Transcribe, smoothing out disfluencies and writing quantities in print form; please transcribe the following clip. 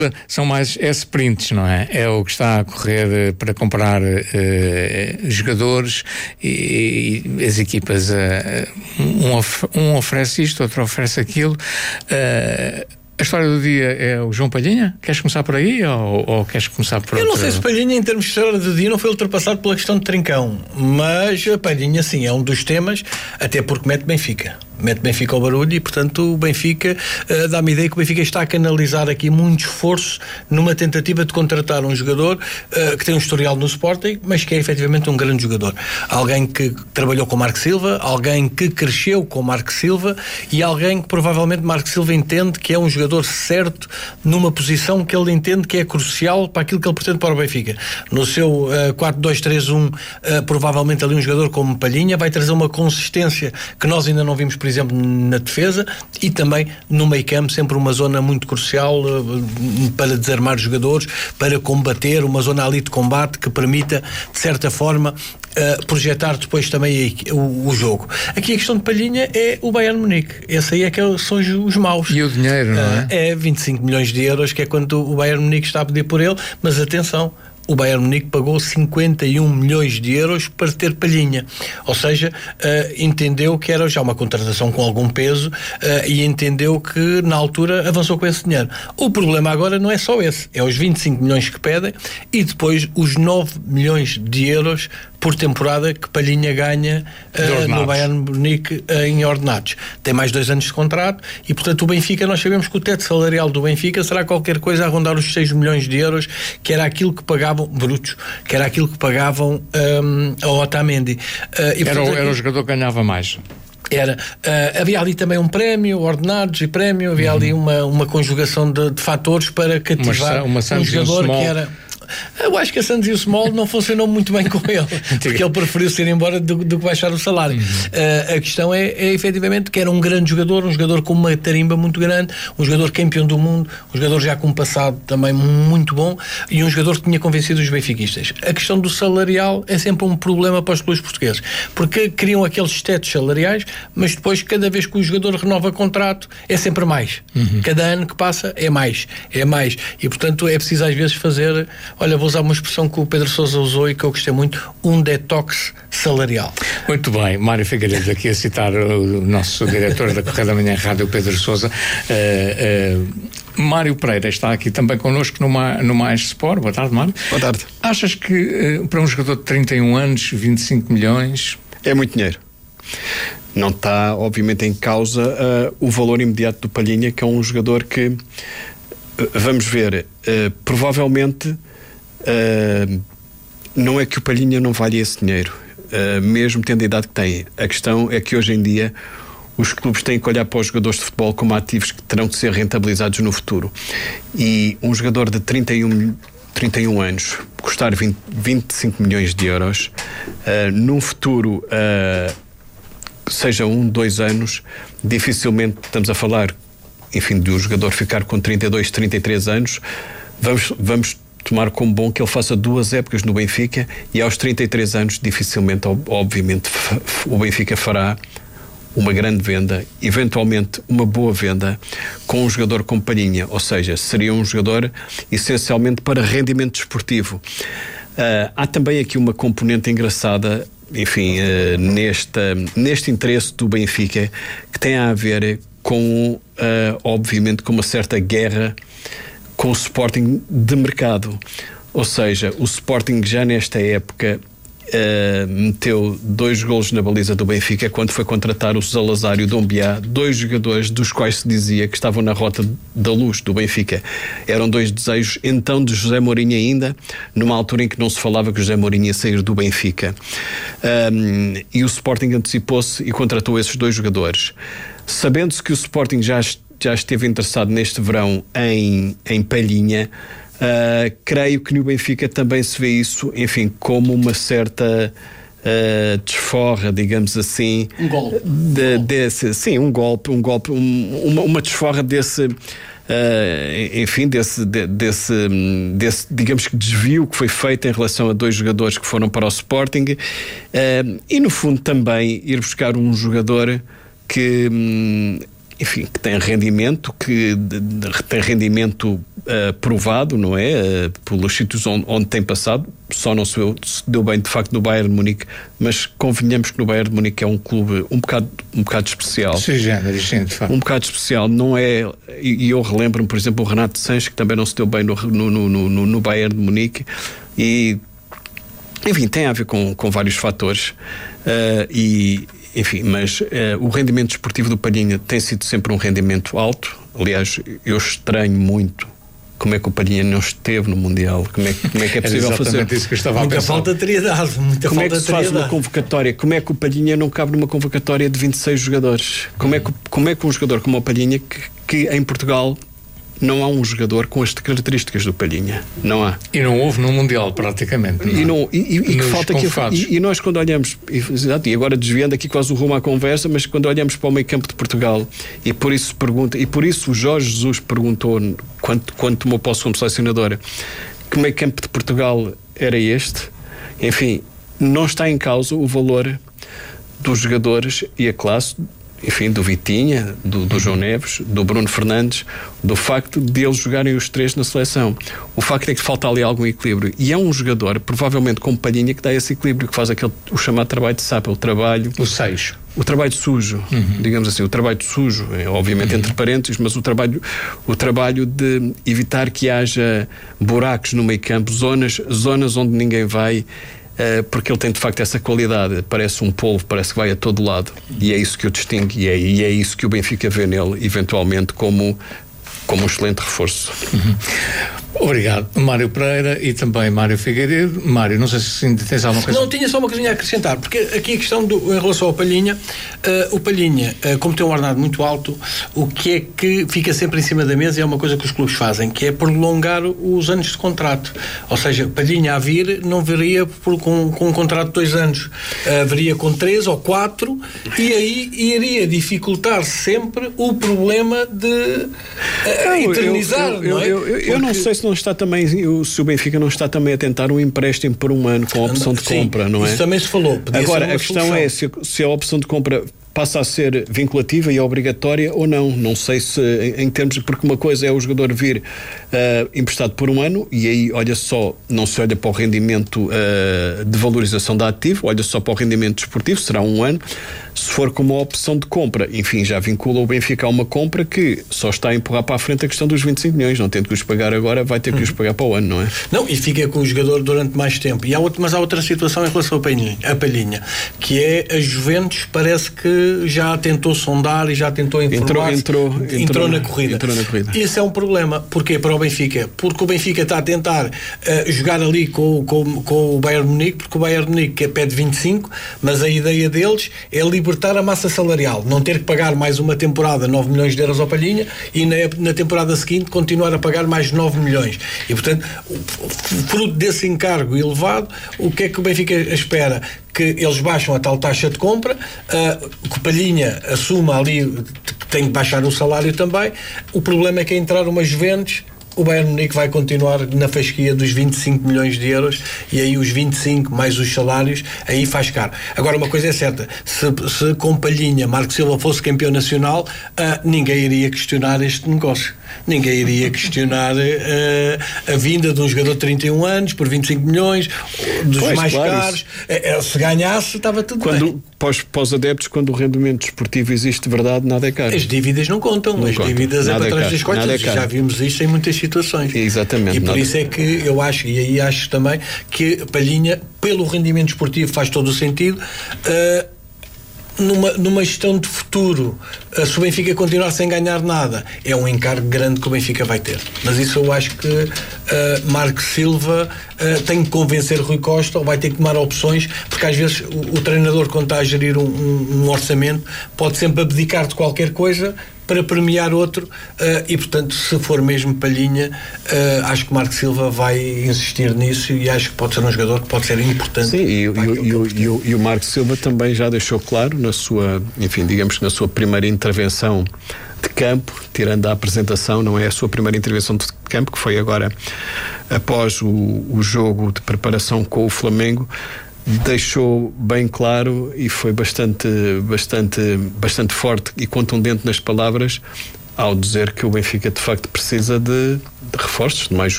são mais sprints, não é? É o que está a correr para comprar jogadores e as equipas, um oferece isto, outro oferece aquilo. A história do dia é o João Palhinha? Queres começar por aí ou queres começar por Eu não sei se Palhinha, em termos de história do dia, não foi ultrapassado pela questão de Trincão, mas a Palhinha, sim, é um dos temas, até porque mete Benfica ao barulho e, portanto, o Benfica dá-me a ideia que o Benfica está a canalizar aqui muito esforço numa tentativa de contratar um jogador que tem um historial no Sporting, mas que é efetivamente um grande jogador. Alguém que trabalhou com Marco Silva, alguém que cresceu com Marco Silva e alguém que provavelmente Marco Silva entende que é um jogador certo numa posição que ele entende que é crucial para aquilo que ele pretende para o Benfica. No seu 4-2-3-1, provavelmente ali um jogador como Palhinha vai trazer uma consistência que nós ainda não vimos, por exemplo, na defesa e também no meio campo, sempre uma zona muito crucial para desarmar jogadores, para combater, uma zona ali de combate que permita, de certa forma, projetar depois também o jogo. Aqui a questão de Palhinha é o Bayern Munique. Esse aí é que são os maus. E o dinheiro, não é? É 25 milhões de euros, que é quanto o Bayern Munique está a pedir por ele, mas atenção, o Bayern Munique pagou 51 milhões de euros para ter Palhinha. Ou seja, entendeu que era já uma contratação com algum peso e entendeu que na altura avançou com esse dinheiro. O problema agora não é só esse, é os 25 milhões que pedem e depois os 9 milhões de euros por temporada que Palhinha ganha no Bayern Munique em ordenados. Tem mais 2 anos de contrato e, portanto, o Benfica, nós sabemos que o teto salarial do Benfica será qualquer coisa a rondar os 6 milhões de euros, que era aquilo que pagavam brutos, que era aquilo que pagavam ao Otamendi. Era o jogador que ganhava mais. Havia ali também um prémio, ordenados e prémio, havia ali uma conjugação de fatores para cativar um jogador que era... Eu acho que a Santos e o Small não funcionou muito bem com ele, porque ele preferiu ser embora do que baixar o salário. A questão é efetivamente que era um grande jogador, um jogador com uma tarimba muito grande, um jogador campeão do mundo, um jogador já com um passado também muito bom e um jogador que tinha convencido os benfiquistas. A questão do salarial é sempre um problema para os clubes portugueses, porque criam aqueles tetos salariais, mas depois cada vez que o jogador renova contrato é sempre mais. Cada ano que passa é mais e, portanto, é preciso às vezes fazer... Olha, vou usar uma expressão que o Pedro Sousa usou e que eu gostei muito, um detox salarial. Muito bem, Mário Figueiredo aqui a citar o nosso diretor da Correio da Manhã Rádio, Pedro Sousa. Mário Pereira está aqui também connosco no Mais Sport. Boa tarde, Mário. Boa tarde. Achas que para um jogador de 31 anos, 25 milhões... É muito dinheiro. Não está, obviamente, em causa o valor imediato do Palhinha, que é um jogador que, vamos ver, provavelmente... não é que o Palhinha não valha esse dinheiro, mesmo tendo a idade que tem. A questão é que hoje em dia os clubes têm que olhar para os jogadores de futebol como ativos que terão de ser rentabilizados no futuro, e um jogador de 31 anos custar 25 milhões de euros num futuro, seja 2 anos, dificilmente estamos a falar, enfim, de um jogador ficar com 32, 33 anos. Vamos tomar como bom que ele faça 2 épocas no Benfica e aos 33 anos dificilmente, obviamente, o Benfica fará uma grande venda, eventualmente uma boa venda com um jogador como Palhinha, ou seja, seria um jogador essencialmente para rendimento desportivo. Há também aqui uma componente engraçada, enfim, neste interesse do Benfica, que tem a ver com, obviamente, com uma certa guerra com o Sporting de mercado. Ou seja, o Sporting já nesta época meteu 2 golos na baliza do Benfica quando foi contratar o Salazar e o Dombiá, 2 jogadores dos quais se dizia que estavam na rota da luz do Benfica. Eram 2 desejos então de José Mourinho, ainda numa altura em que não se falava que José Mourinho ia sair do Benfica. E o Sporting antecipou-se e contratou esses 2 jogadores. Sabendo-se que o Sporting já esteve interessado neste verão em Palhinha, creio que no Benfica também se vê isso, enfim, como uma certa desforra, digamos assim. Um golpe. Uma desforra desse, enfim, desse, digamos que desvio que foi feito em relação a 2 jogadores que foram para o Sporting, e no fundo também ir buscar um jogador que... enfim, que tem rendimento, tem rendimento provado, não é? Pelos sítios onde tem passado. Só não se deu bem, de facto, no Bayern de Munique, mas convenhamos que no Bayern de Munique é um clube um bocado especial. Sim, de facto. Um bocado especial, não é? E eu relembro-me, por exemplo, o Renato Sanches, que também não se deu bem no Bayern de Munique, e, enfim, tem a ver com vários fatores, enfim, mas o rendimento desportivo do Palhinha tem sido sempre um rendimento alto. Aliás, eu estranho muito como é que o Palhinha não esteve no Mundial, como é que é possível fazer isso que eu estava muita a pensar. falta teria dado, muita como falta é que se faz uma convocatória, como é que o Palhinha não cabe numa convocatória de 26 jogadores, como é que um jogador como o Palhinha, que em Portugal não há um jogador com as características do Palhinha, não há. E não houve no Mundial, praticamente. E que falta aqui. E nós, quando olhamos, e agora desviando aqui quase o rumo à conversa, mas quando olhamos para o meio campo de Portugal, e por isso o Jorge Jesus perguntou, quando tomou posse como selecionadora, que meio campo de Portugal era este. Enfim, não está em causa o valor dos jogadores e a classe, enfim, do Vitinha, do João Neves, do Bruno Fernandes, do facto de eles jogarem os três na seleção. O facto é que falta ali algum equilíbrio. E é um jogador, provavelmente com Palhinha, que dá esse equilíbrio, que faz o chamado trabalho de sapa, o trabalho sujo, digamos assim, o trabalho sujo, obviamente entre parênteses, mas o trabalho de evitar que haja buracos no meio campo, zonas onde ninguém vai, porque ele tem de facto essa qualidade, parece um polvo, parece que vai a todo lado, e é isso que o distingue, e é isso que o Benfica vê nele, eventualmente, como um excelente reforço. Obrigado, Mário Pereira, e também Mário Figueiredo. Mário, não sei se ainda tens alguma coisa. Não, tinha só uma coisinha a acrescentar, porque aqui a questão em relação ao Palhinha, o Palhinha, como tem um ordenado muito alto, o que é que fica sempre em cima da mesa é uma coisa que os clubes fazem, que é prolongar os anos de contrato. Ou seja, Palhinha a vir não viria com um contrato de 2 anos, viria com 3 ou 4, e aí iria dificultar sempre o problema de eternizar, não é? Eu não sei se não está também, se o Benfica não está também a tentar um empréstimo por 1 ano com a opção de compra, não é? Isso também se falou. Agora, a questão é se a opção de compra passa a ser vinculativa e obrigatória ou não. Não sei se, em termos, porque uma coisa é o jogador vir emprestado por 1 ano, e aí, olha só, não se olha para o rendimento de valorização da ativo, olha só para o rendimento desportivo, será 1 ano. Se for como uma opção de compra, enfim, já vincula o Benfica a uma compra que só está a empurrar para a frente a questão dos 25 milhões, não tendo que os pagar agora, vai ter que os pagar para o ano, não é? Não, e fica com o jogador durante mais tempo. Mas há outra situação em relação a Palhinha, que é a Juventus, parece que já tentou sondar e já tentou informar, entrou na corrida. Isso é um problema. Porquê para o Benfica? Porque o Benfica está a tentar jogar ali com o Bayern de Munique, porque o Bayern de Munique pede 25, mas a ideia deles é libertar a massa salarial, não ter que pagar mais uma temporada 9 milhões de euros ao Palhinha e na temporada seguinte continuar a pagar mais 9 milhões. E, portanto, fruto desse encargo elevado, o que é que o Benfica espera? Que eles baixam a tal taxa de compra, que o Palhinha assuma ali, que tem que baixar o salário também. O problema é que entrar uma Juventus, o Bayern de Munique vai continuar na fasquia dos 25 milhões de euros, e aí os 25 mais os salários, aí faz caro. Agora, uma coisa é certa, se com Palhinha Marco Silva fosse campeão nacional, ninguém iria questionar este negócio. Ninguém iria questionar a vinda de um jogador de 31 anos por 25 milhões, dos mais caros. Se ganhasse, estava tudo bem. Para os adeptos, quando o rendimento desportivo existe de verdade, nada é caro. As dívidas não contam. Dívidas é para trás das costas. Já vimos isto em muitas situações. Exatamente. E por isso é que eu acho, e aí acho também, que Palhinha, pelo rendimento desportivo, faz todo o sentido. Numa gestão de futuro, se o Benfica continuar sem ganhar nada, é um encargo grande que o Benfica vai ter. Mas isso eu acho que Marco Silva tem que convencer Rui Costa, ou vai ter que tomar opções, porque às vezes o treinador, quando está a gerir um orçamento, pode sempre abdicar de qualquer coisa para premiar outro, e portanto, se for mesmo Palhinha, acho que Marco Silva vai insistir nisso, e acho que pode ser um jogador que pode ser importante. Sim, e o Marco Silva também já deixou claro na sua, enfim, digamos que na sua primeira intervenção de campo, tirando a apresentação, não é a sua primeira intervenção de campo, que foi agora após o jogo de preparação com o Flamengo, deixou bem claro e foi bastante forte e contundente nas palavras ao dizer que o Benfica de facto precisa de reforços, de mais